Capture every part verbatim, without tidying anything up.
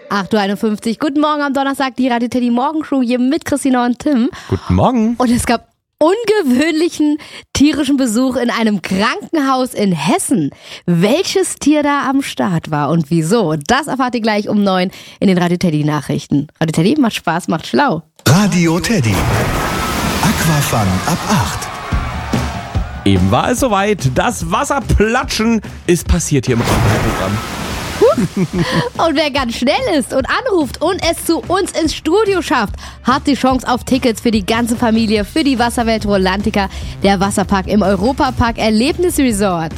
acht Uhr einundfünfzig. Guten Morgen am Donnerstag, die Radio Teddy Morgenshow hier mit Christina und Tim. Guten Morgen. Und es gab ungewöhnlichen tierischen Besuch in einem Krankenhaus in Hessen. Welches Tier da am Start war und wieso, das erfahrt ihr gleich um neun in den Radio Teddy Nachrichten. Radio Teddy macht Spaß, macht schlau. Radio Teddy. Aquafun ab acht. Eben war es soweit. Das Wasserplatschen ist passiert hier im Programm. Und wer ganz schnell ist und anruft und es zu uns ins Studio schafft, hat die Chance auf Tickets für die ganze Familie für die Wasserwelt Rolantica, der Wasserpark im Europapark Erlebnisresort.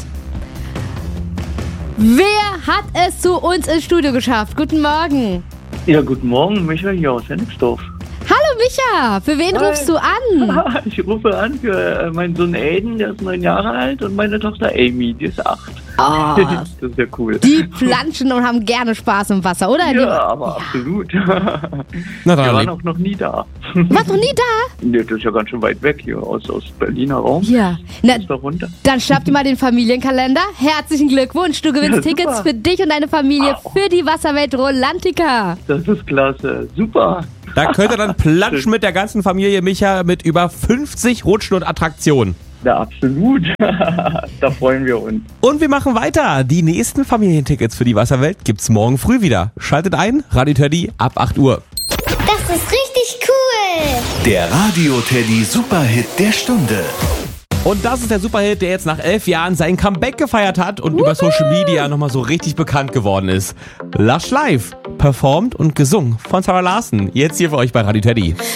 Wer hat es zu uns ins Studio geschafft? Guten Morgen. Ja, guten Morgen, Michael hier aus Hennigsdorf. Hallo Micha, für wen Hi. rufst du an? Ich rufe an für meinen Sohn Aiden, der ist neun Jahre alt, und meine Tochter Amy, die ist acht. Oh, Das ist ja cool. die planschen und haben gerne Spaß im Wasser, oder? Ja, aber absolut. Na Wir dann, waren auch noch nie da. Warst noch nie da? Nee, das ist ja ganz schön weit weg hier, aus, aus Berliner Raum. Ja. Na, Ist da runter. dann schnappt ihr mal den Familienkalender. Herzlichen Glückwunsch, du gewinnst Ja, super. Tickets für dich und deine Familie Wow. für die Wasserwelt Rolantica. Das ist klasse. Super. da könnt ihr dann platschen mit der ganzen Familie Micha mit über fünfzig Rutschen und Attraktionen. Ja, absolut. Da freuen wir uns. Und wir machen weiter. Die nächsten Familientickets für die Wasserwelt gibt's morgen früh wieder. Schaltet ein, Radio Teddy ab acht Uhr. Das ist richtig cool. Der Radio Teddy Superhit der Stunde. Und das ist der Superhit, der jetzt nach elf Jahren sein Comeback gefeiert hat und über Social Media nochmal so richtig bekannt geworden ist. Lush Live, performt und gesungen von Sarah Larson. Jetzt hier für euch bei Radio Teddy.